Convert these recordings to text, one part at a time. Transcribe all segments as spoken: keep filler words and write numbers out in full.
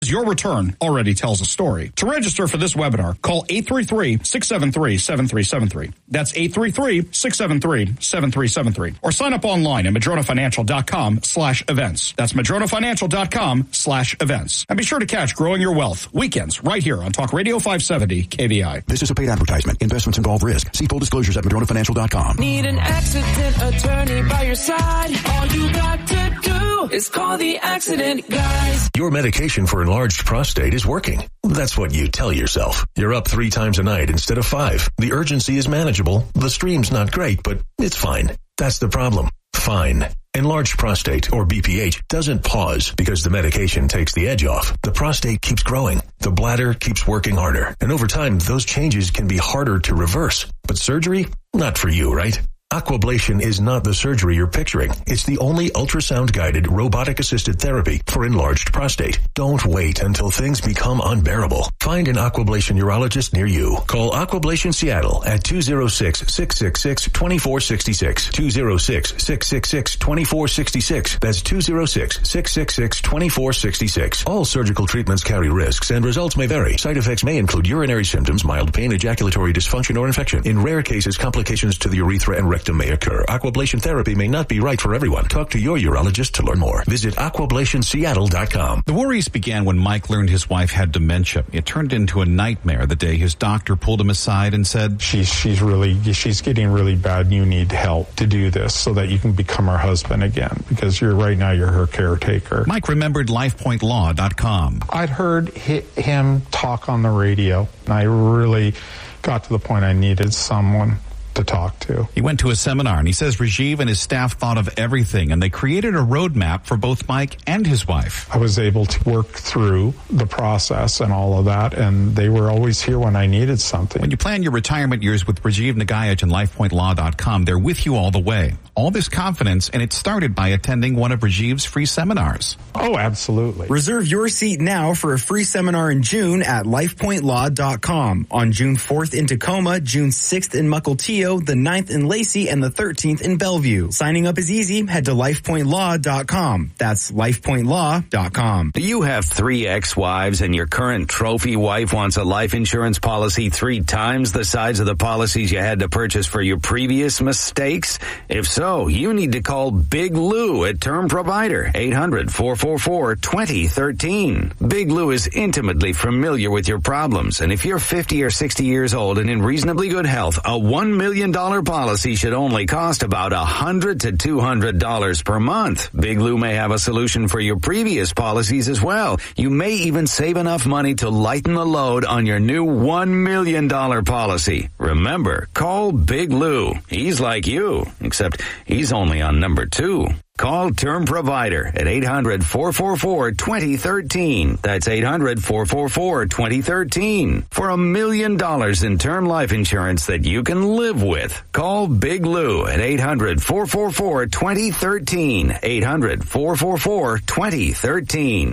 Your return already tells a story. To register for this webinar, call eight three three, six seven three, seven three seven three. That's eight three three, six seven three, seven three seven three. Or sign up online at madronafinancial.com slash events. That's madronafinancial.com slash events. And be sure to catch Growing Your Wealth weekends right here on Talk Radio five seventy K V I. This is a paid advertisement. Investments involve risk. See full disclosures at madrona financial dot com. Need an accident attorney by your side? All you got to do is call the accident guys. Your medication for enlarged prostate is working. That's what you tell yourself. You're up three times a night instead of five. The urgency is manageable. The stream's not great, but it's fine. That's the problem. Fine. Enlarged prostate, or B P H, doesn't pause because the medication takes the edge off. The prostate keeps growing. The bladder keeps working harder. And over time, those changes can be harder to reverse. But surgery? Not for you, right? Aquablation is not the surgery you're picturing. It's the only ultrasound-guided, robotic-assisted therapy for enlarged prostate. Don't wait until things become unbearable. Find an Aquablation urologist near you. Call Aquablation Seattle at two oh six, six six six, two four six six, two oh six, six six six, two four six six. That's two oh six, six six six, two four six six. All surgical treatments carry risks, and results may vary. Side effects may include urinary symptoms, mild pain, ejaculatory dysfunction, or infection. In rare cases, complications to the urethra and rectum may occur. Aquablation therapy may not be right for everyone. Talk to your urologist to learn more. Visit aquablation seattle dot com. The worries began when Mike learned his wife had dementia. It turned into a nightmare the day his doctor pulled him aside and said, She's she's really she's getting really bad and you need help to do this so that you can become her husband again, because you're right now you're her caretaker. Mike remembered life point law dot com. I'd heard hi, him talk on the radio, and I really got to the point I needed someone to talk to. He went to a seminar, and he says Rajiv and his staff thought of everything, and they created a roadmap for both Mike and his wife. I was able to work through the process and all of that, and they were always here when I needed something. When you plan your retirement years with Rajiv Nagayaj and life point law dot com, they're with you all the way. All this confidence, and it started by attending one of Rajiv's free seminars. Oh, absolutely. Reserve your seat now for a free seminar in June at life point law dot com. On June fourth in Tacoma, June sixth in Mukilteo, the ninth in Lacey, and the thirteenth in Bellevue. Signing up is easy. Head to life point law dot com. That's life point law dot com. Do you have three ex-wives and your current trophy wife wants a life insurance policy three times the size of the policies you had to purchase for your previous mistakes? If so, you need to call Big Lou at Term Provider, eight hundred, four four four, two oh one three. Big Lou is intimately familiar with your problems, and if you're fifty or sixty years old and in reasonably good health, a one million dollars policy should only cost about one hundred to two hundred dollars per month. Big Lou may have a solution for your previous policies as well. You may even save enough money to lighten the load on your new one million dollars policy. Remember, call Big Lou. He's like you, except he's only on number two. Call Term Provider at eight hundred, four four four, two oh one three. That's eight hundred, four four four, two oh one three. For a million dollars in term life insurance that you can live with. Call Big Lou at eight hundred, four four four, two oh one three. eight hundred, four four four, two oh one three.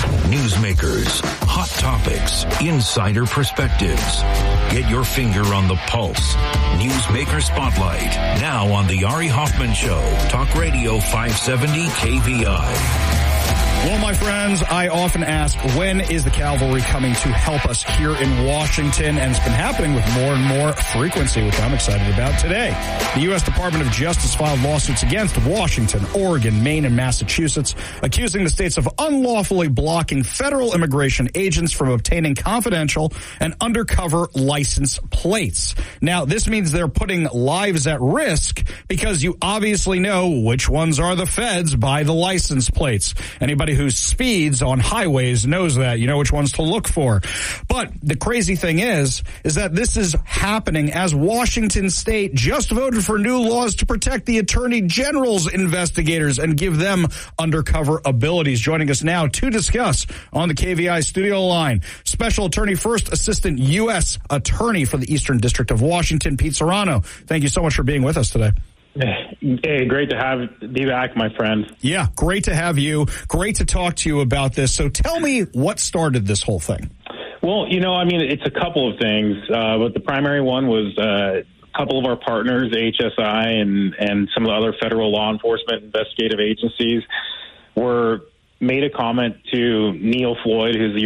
Newsmakers, hot topics, insider perspectives. Get your finger on the pulse. Newsmaker Spotlight, now on the Ari Hoffman Show. Talk Radio five seventy K V I. Well, my friends, I often ask, when is the cavalry coming to help us here in Washington? And it's been happening with more and more frequency, which I'm excited about today. The U S Department of Justice filed lawsuits against Washington, Oregon, Maine, and Massachusetts, accusing the states of unlawfully blocking federal immigration agents from obtaining confidential and undercover license plates. Now, this means they're putting lives at risk because you obviously know which ones are the feds by the license plates. Anybody who speeds on highways knows that. You know which ones to look for. But the crazy thing is, is that this is happening as Washington State just voted for new laws to protect the Attorney General's investigators and give them undercover abilities. Joining us now to discuss on the K V I studio line, Special Attorney, First Assistant U S Attorney for the Eastern District of Washington, Pete Serrano. Thank you so much for being with us today. Hey, great to have be back, my friend. Yeah, great to have you. Great to talk to you about this. So tell me what started this whole thing. Well, you know, I mean, it's a couple of things, uh, but the primary one was uh, a couple of our partners, H S I and, and some of the other federal law enforcement investigative agencies, were made a comment to Neil Floyd, who's the